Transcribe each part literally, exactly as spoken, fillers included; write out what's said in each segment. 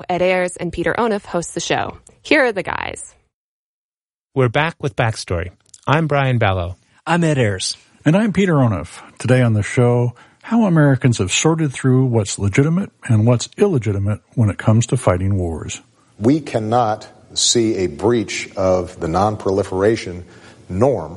Ed Ayers and Peter Onuf host the show. Here are the guys. We're back with Backstory. I'm Brian Ballow. I'm Ed Ayers. And I'm Peter Onuf. Today on the show, how Americans have sorted through what's legitimate and what's illegitimate when it comes to fighting wars. We cannot see a breach of the non-proliferation norm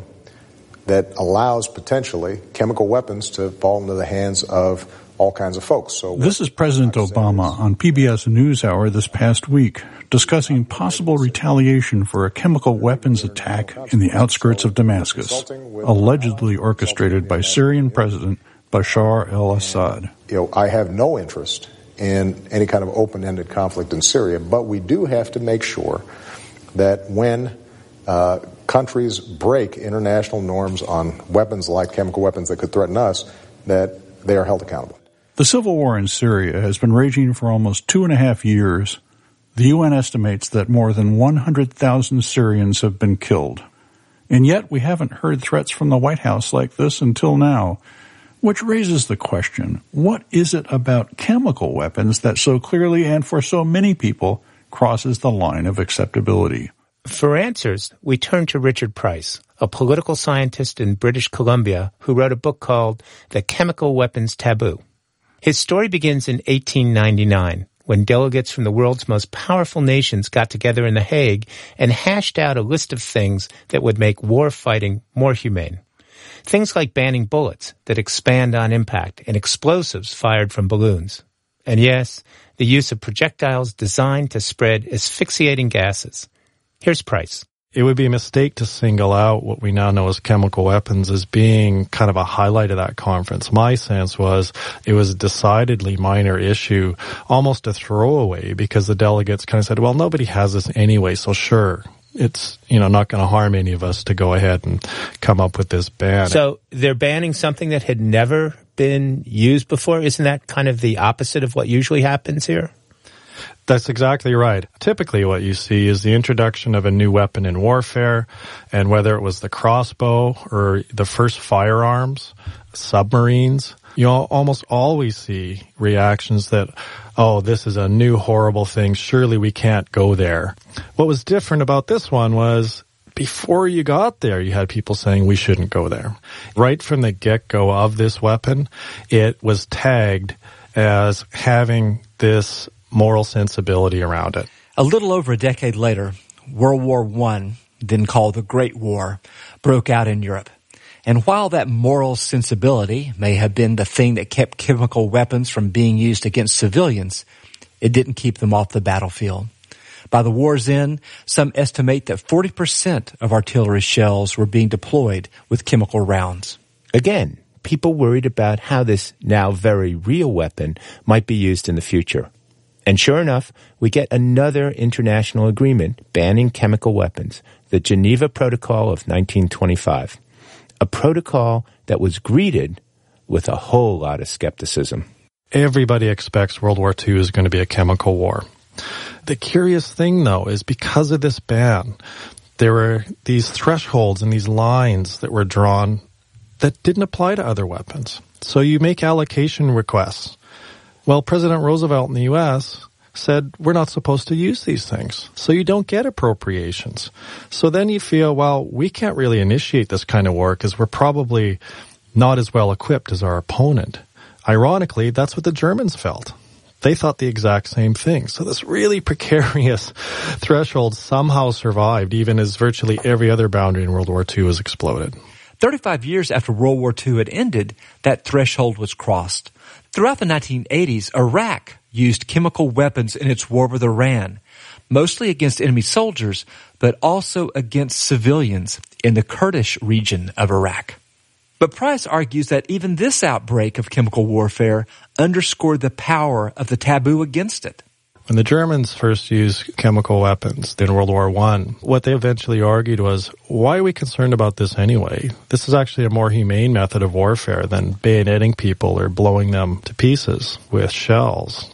that allows potentially chemical weapons to fall into the hands of all kinds of folks. So this is President Obama on P B S NewsHour this past week, discussing possible retaliation for a chemical weapons attack in the outskirts of Damascus, allegedly orchestrated by Syrian President Bashar al-Assad. You know, I have no interest in any kind of open-ended conflict in Syria, but we do have to make sure that when uh, countries break international norms on weapons like chemical weapons that could threaten us, that they are held accountable. The civil war in Syria has been raging for almost two and a half years. The U N estimates that more than one hundred thousand Syrians have been killed. And yet we haven't heard threats from the White House like this until now, which raises the question, what is it about chemical weapons that so clearly and for so many people crosses the line of acceptability? For answers, we turn to Richard Price, a political scientist in British Columbia who wrote a book called The Chemical Weapons Taboo. His story begins in eighteen ninety-nine, when delegates from the world's most powerful nations got together in The Hague and hashed out a list of things that would make war fighting more humane. Things like banning bullets that expand on impact and explosives fired from balloons. And yes, the use of projectiles designed to spread asphyxiating gases. Here's Price. It would be a mistake to single out what we now know as chemical weapons as being kind of a highlight of that conference. My sense was it was a decidedly minor issue, almost a throwaway, because the delegates kind of said, well, nobody has this anyway, so sure, it's, you know, not going to harm any of us to go ahead and come up with this ban. So they're banning something that had never been used before? Isn't that kind of the opposite of what usually happens here? That's exactly right. Typically what you see is the introduction of a new weapon in warfare, and whether it was the crossbow or the first firearms, submarines, you almost always see reactions that, oh, this is a new horrible thing, surely we can't go there. What was different about this one was before you got there, you had people saying we shouldn't go there. Right from the get-go of this weapon, it was tagged as having this moral sensibility around it. A little over a decade later, World War One, then called the Great War, broke out in Europe. And while that moral sensibility may have been the thing that kept chemical weapons from being used against civilians, it didn't keep them off the battlefield. By the war's end, some estimate that forty percent of artillery shells were being deployed with chemical rounds. Again, people worried about how this now very real weapon might be used in the future. And sure enough, we get another international agreement banning chemical weapons, the Geneva Protocol of nineteen twenty-five, a protocol that was greeted with a whole lot of skepticism. Everybody expects World War Two is going to be a chemical war. The curious thing, though, is because of this ban, there were these thresholds and these lines that were drawn that didn't apply to other weapons. So you make allocation requests. Well, President Roosevelt in the U S said we're not supposed to use these things, so you don't get appropriations. So then you feel, well, we can't really initiate this kind of war because we're probably not as well equipped as our opponent. Ironically, that's what the Germans felt. They thought the exact same thing. So this really precarious threshold somehow survived, even as virtually every other boundary in World War Two was exploded. Thirty-five years after World War Two had ended, that threshold was crossed. Throughout the nineteen eighties, Iraq used chemical weapons in its war with Iran, mostly against enemy soldiers, but also against civilians in the Kurdish region of Iraq. But Price argues that even this outbreak of chemical warfare underscored the power of the taboo against it. When the Germans first used chemical weapons in World War One, what they eventually argued was, why are we concerned about this anyway? This is actually a more humane method of warfare than bayoneting people or blowing them to pieces with shells.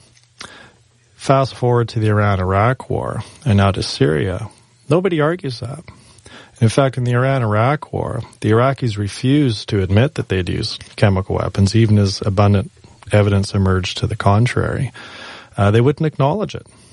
Fast forward to the Iran-Iraq war and now to Syria. Nobody argues that. In fact, in the Iran-Iraq war, the Iraqis refused to admit that they'd used chemical weapons, even as abundant evidence emerged to the contrary. Uh, they wouldn't acknowledge it.